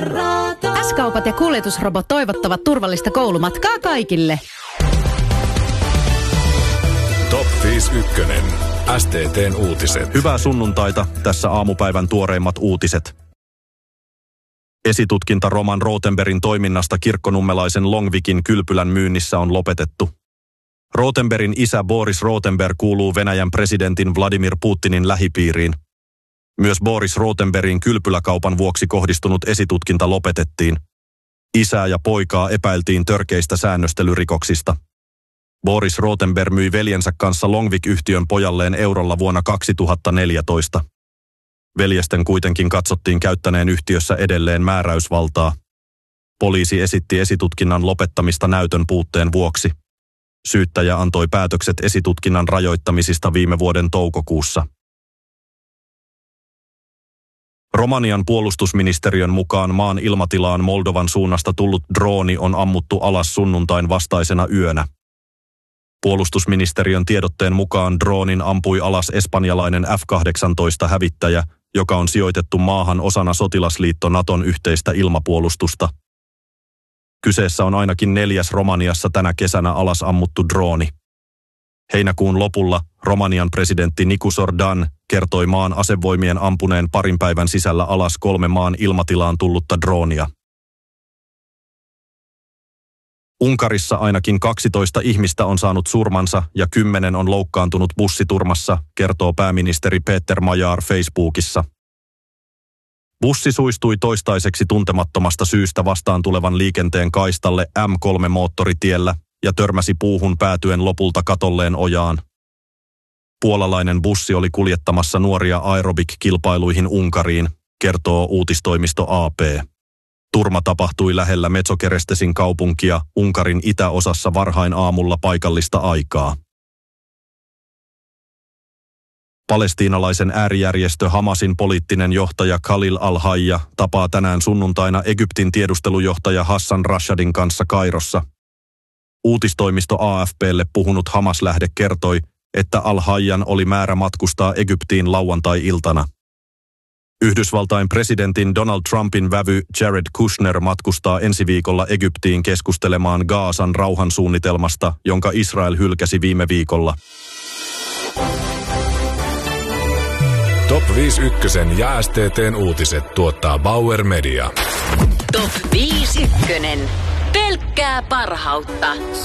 S-kaupat ja kuljetusrobot toivottavat turvallista koulumatkaa kaikille. Top 51. STT:n uutiset. Hyvää sunnuntaita, tässä aamupäivän tuoreimmat uutiset. Esitutkinta Roman Rothenbergin toiminnasta kirkkonummelaisen Longvikin kylpylän myynnissä on lopetettu. Rothenbergin isä Boris Rothenberg kuuluu Venäjän presidentin Vladimir Putinin lähipiiriin. Myös Boris Rothenbergin kylpyläkaupan vuoksi kohdistunut esitutkinta lopetettiin. Isää ja poikaa epäiltiin törkeistä säännöstelyrikoksista. Boris Rothenberg myi veljensä kanssa Longvik-yhtiön pojalleen eurolla vuonna 2014. Veljesten kuitenkin katsottiin käyttäneen yhtiössä edelleen määräysvaltaa. Poliisi esitti esitutkinnan lopettamista näytön puutteen vuoksi. Syyttäjä antoi päätökset esitutkinnan rajoittamisista viime vuoden toukokuussa. Romanian puolustusministeriön mukaan maan ilmatilaan Moldovan suunnasta tullut drooni on ammuttu alas sunnuntain vastaisena yönä. Puolustusministeriön tiedotteen mukaan droonin ampui alas espanjalainen F-18-hävittäjä, joka on sijoitettu maahan osana sotilasliitto Naton yhteistä ilmapuolustusta. Kyseessä on ainakin 4. Romaniassa tänä kesänä alas ammuttu drooni. Heinäkuun lopulla Romanian presidentti Nicu Sordan kertoi maan asevoimien ampuneen parin päivän sisällä alas 3 maan ilmatilaan tullutta droonia. Unkarissa ainakin 12 ihmistä on saanut surmansa ja 10 on loukkaantunut bussiturmassa, kertoo pääministeri Péter Major Facebookissa. Bussi suistui toistaiseksi tuntemattomasta syystä vastaan tulevan liikenteen kaistalle M3-moottoritiellä ja törmäsi puuhun päätyen lopulta katolleen ojaan. Puolalainen bussi oli kuljettamassa nuoria aerobik-kilpailuihin Unkariin, kertoo uutistoimisto AP. Turma tapahtui lähellä Metsokerestesin kaupunkia Unkarin itäosassa varhain aamulla paikallista aikaa. Palestiinalaisen äärijärjestö Hamasin poliittinen johtaja Khalil al-Hayya tapaa tänään sunnuntaina Egyptin tiedustelujohtaja Hassan Rashadin kanssa Kairossa. Uutistoimisto AFP:lle puhunut Hamas-lähde kertoi, että al-Hayyan oli määrä matkustaa Egyptiin lauantai-iltana. Yhdysvaltain presidentin Donald Trumpin vävy Jared Kushner matkustaa ensi viikolla Egyptiin keskustelemaan Gaasan rauhansuunnitelmasta, jonka Israel hylkäsi viime viikolla. Top 51 ja STT:n uutiset tuottaa Bauer Media. Top 51. Pelkkää parhautta.